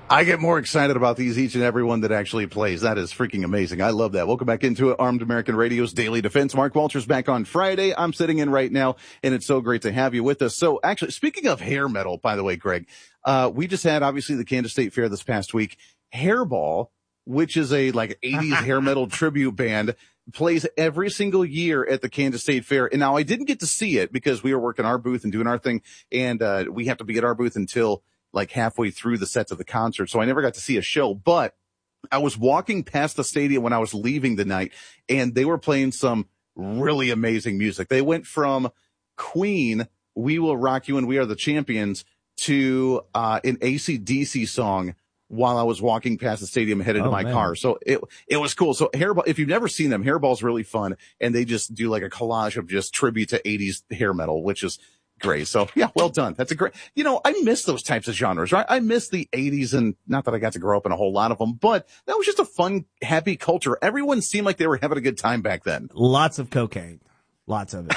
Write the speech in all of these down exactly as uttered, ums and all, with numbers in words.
I get more excited about these each and every one that actually plays. That is freaking amazing. I love that. Welcome back into it. Armed American Radio's Daily Defense. Mark Walters back on Friday. I'm sitting in right now, and it's so great to have you with us. So actually, speaking of hair metal, by the way, Greg, uh, we just had obviously the Kansas State Fair this past week. Hairball, which is a like eighties hair metal tribute band, plays every single year at the Kansas State Fair. And now I didn't get to see it because we were working our booth and doing our thing, and uh, we have to be at our booth until like halfway through the sets of the concert. So I never got to see a show, but I was walking past the stadium when I was leaving the night, and they were playing some really amazing music. They went from Queen, We Will Rock You and We Are the Champions, to uh an A C D C song while I was walking past the stadium headed Oh, to my man. car. So it it was cool. So Hairball, if you've never seen them, Hairball's really fun, and they just do like a collage of just tribute to eighties hair metal, which is great. So yeah, well done. That's a great, you know, I miss those types of genres, right? I miss the eighties, and not that I got to grow up in a whole lot of them, but that was just a fun, happy culture. Everyone seemed like they were having a good time back then. Lots of cocaine. Lots of it.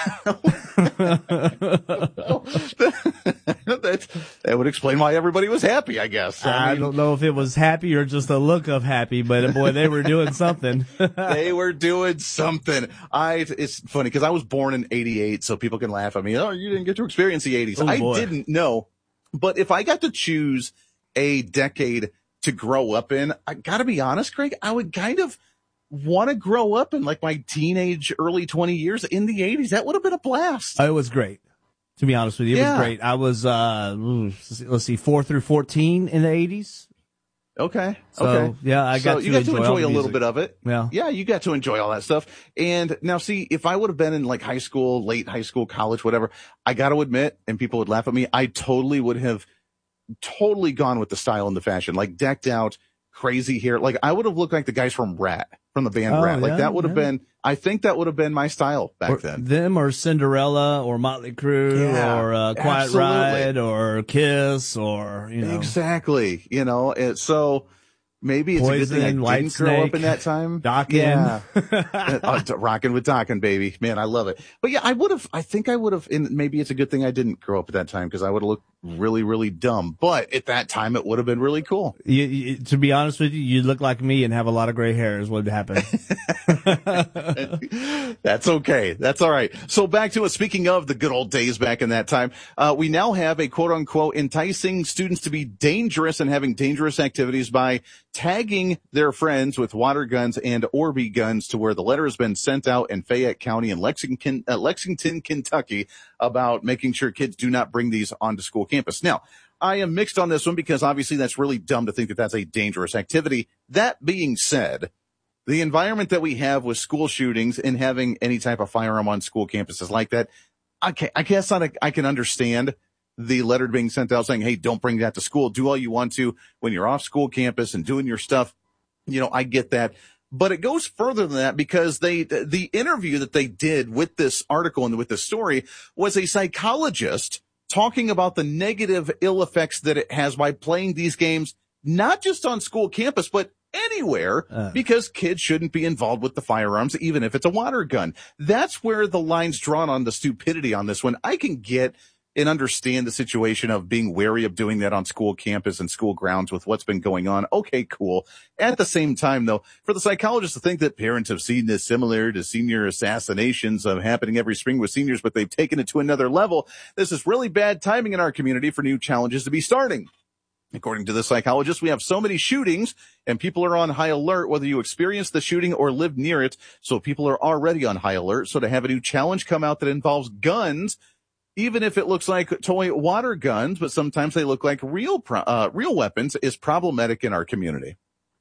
that, that would explain why everybody was happy, I guess. I, I mean, don't know if it was happy or just a look of happy, but boy, they were doing something. they were doing something. I, it's funny because I was born in eighty-eight, so people can laugh at me. Oh, you didn't get to experience the eighties. Oh, I boy. didn't know. But if I got to choose a decade to grow up in, I gotta be honest, Greg, I would kind of want to grow up in like my teenage, early twenty years in the eighties. That would have been a blast. It was great. To be honest with you, it Yeah. was great. I was, uh, let's see, four through fourteen in the eighties. Okay. So, okay. yeah, I got so to you got enjoy to all enjoy the a little music. bit of it. Yeah. Yeah, you got to enjoy all that stuff. And now see, if I would have been in like high school, late high school, college, whatever, I got to admit, and people would laugh at me, I totally would have totally gone with the style and the fashion, like decked out, crazy hair. Like I would have looked like the guys from Rat, from the band Oh, Rat. Like yeah, that would have yeah. been, I think that would have been my style back Or then. them or Cinderella or Motley Crue Yeah, or uh, Quiet absolutely. Ride or Kiss or, you know. Exactly. You know, it, so maybe it's Poison, a good thing I White didn't grow up Snake, in that time. Dokken. Yeah. uh, d- rocking with Dokken, baby. Man, I love it. But yeah, I would have, I think I would have, and maybe it's a good thing I didn't grow up at that time because I would have looked really, really dumb. But at that time, it would have been really cool. You, you, to be honest with you, you look like me and have a lot of gray hair is what happened. That's okay. That's all right. So back to it. Speaking of the good old days back in that time, uh, we now have a quote unquote enticing students to be dangerous and having dangerous activities by tagging their friends with water guns and Orby guns to where the letter has been sent out in Fayette County and Lexington, uh, Lexington, Kentucky about making sure kids do not bring these onto school campus. Now, I am mixed on this one because obviously that's really dumb to think that that's a dangerous activity. That being said, the environment that we have with school shootings and having any type of firearm on school campuses like that, I, can, I guess I, I can understand the letter being sent out saying, hey, don't bring that to school. Do all you want to when you're off school campus and doing your stuff. You know, I get that. But it goes further than that because they, the interview that they did with this article and with this story was a psychologist talking about the negative ill effects that it has by playing these games, not just on school campus, but anywhere, Uh. because kids shouldn't be involved with the firearms, even if it's a water gun. That's where the line's drawn on the stupidity on this one. I can get and understand the situation of being wary of doing that on school campus and school grounds with what's been going on. Okay, cool. At the same time, though, for the psychologists to think that parents have seen this similar to senior assassinations of happening every spring with seniors, but they've taken it to another level, this is really bad timing in our community for new challenges to be starting. According to the psychologist, we have so many shootings and people are on high alert, whether you experience the shooting or live near it. So people are already on high alert. So to have a new challenge come out that involves guns, even if it looks like toy water guns, but sometimes they look like real, pro- uh, real weapons, is problematic in our community.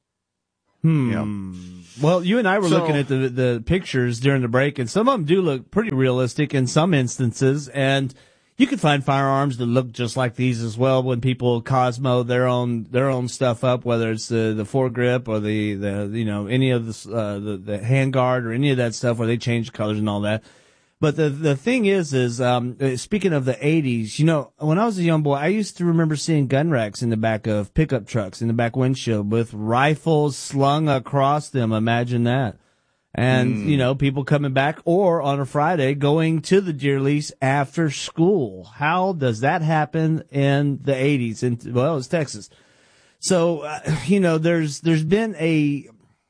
Hmm. Yeah. Well, you and I were So- looking at the the pictures during the break, and some of them do look pretty realistic in some instances. And you can find firearms that look just like these as well when people Cosmo their own their own stuff up, whether it's the the foregrip or the the you know any of the uh, the the handguard or any of that stuff where they change colors and all that. But the the thing is, is um, speaking of the eighties, you know, when I was a young boy, I used to remember seeing gun racks in the back of pickup trucks, in the back windshield, with rifles slung across them. Imagine that. And, Mm. you know, people coming back or on a Friday going to the deer lease after school. How does that happen in the eighties? And well, it's Texas. So, uh, you know, there's there's been a,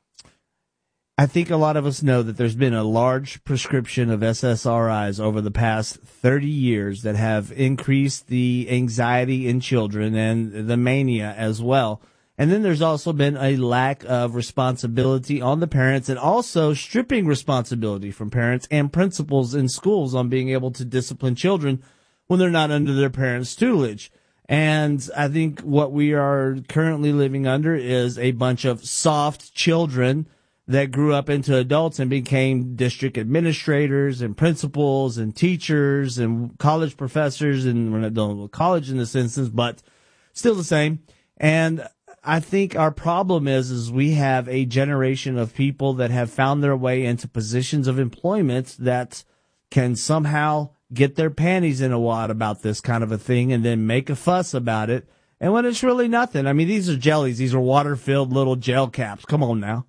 I think a lot of us know that there's been a large prescription of S S R Is over the past thirty years that have increased the anxiety in children and the mania as well. And then there's also been a lack of responsibility on the parents and also stripping responsibility from parents and principals in schools on being able to discipline children when they're not under their parents' tutelage. And I think what we are currently living under is a bunch of soft children that grew up into adults and became district administrators and principals and teachers and college professors. And we're not dealing with college in this instance, but still the same. And I think our problem is, is we have a generation of people that have found their way into positions of employment that can somehow get their panties in a wad about this kind of a thing and then make a fuss about it. And when it's really nothing. I mean, these are jellies. These are water-filled little gel caps. Come on now.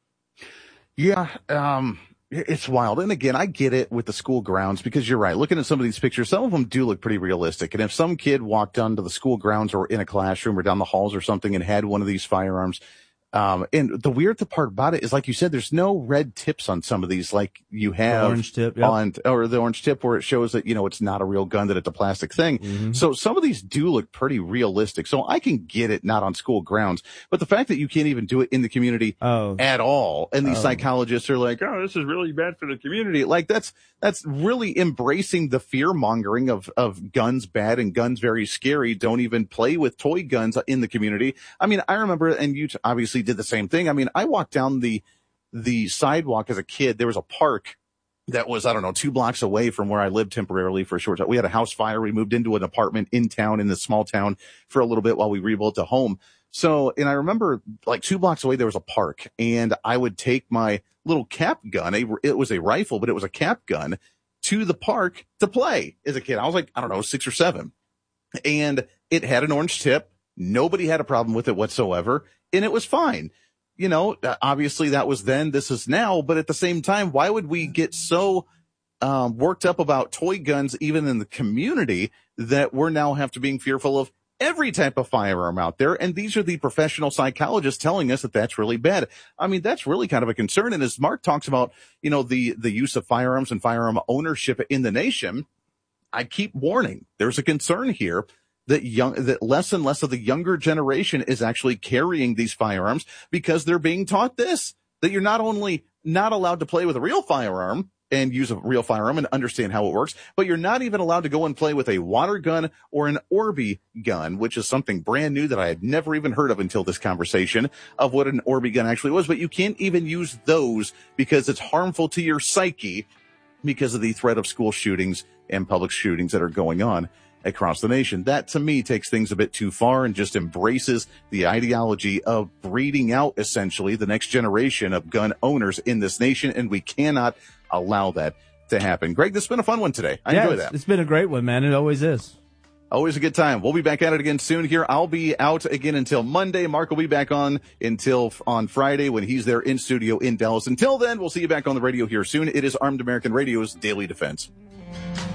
Yeah, um, it's wild. And again, I get it with the school grounds because you're right. Looking at some of these pictures, some of them do look pretty realistic. And if some kid walked onto the school grounds or in a classroom or down the halls or something and had one of these firearms, um, and the weird part about it is, like you said, there's no red tips on some of these, like you have the orange tip, yep. on, or the orange tip where it shows that, you know, it's not a real gun, that it's a plastic thing. Mm-hmm. So some of these do look pretty realistic. So I can get it not on school grounds, but the fact that you can't even do it in the community oh. at all. And these oh. psychologists are like, oh, this is really bad for the community. Like that's, that's really embracing the fear mongering of, of guns bad and guns very scary. Don't even play with toy guns in the community. I mean, I remember, and you obviously did the same thing. I mean, I walked down the, the sidewalk as a kid. There was a park that was, I don't know, two blocks away from where I lived temporarily for a short time. We had a house fire. We moved into an apartment in town, in this small town, for a little bit while we rebuilt a home. So, and I remember like two blocks away, there was a park, and I would take my little cap gun. A, it was a rifle, but it was a cap gun, to the park to play as a kid. I was like, I don't know, six or seven. And it had an orange tip. Nobody had a problem with it whatsoever. And it was fine. You know, obviously that was then, this is now, but at the same time, why would we get so um, worked up about toy guns, even in the community, that we're now have to being fearful of every type of firearm out there? And these are the professional psychologists telling us that that's really bad. I mean, that's really kind of a concern. And as Mark talks about, you know, the, the use of firearms and firearm ownership in the nation, I keep warning, there's a concern here that young, that less and less of the younger generation is actually carrying these firearms because they're being taught this, that you're not only not allowed to play with a real firearm and use a real firearm and understand how it works, but you're not even allowed to go and play with a water gun or an Orby gun, which is something brand new that I had never even heard of until this conversation of what an Orby gun actually was. But you can't even use those because it's harmful to your psyche because of the threat of school shootings and public shootings that are going on across the nation. That, to me, takes things a bit too far and just embraces the ideology of breeding out, essentially, the next generation of gun owners in this nation, and we cannot allow that to happen. Greg, this has been a fun one today. I yeah, enjoy that. It's been a great one, man. It always is. Always a good time. We'll be back at it again soon here. I'll be out again until Monday. Mark will be back on until on Friday when he's there in studio in Dallas. Until then, we'll see you back on the radio here soon. It is Armed American Radio's Daily Defense.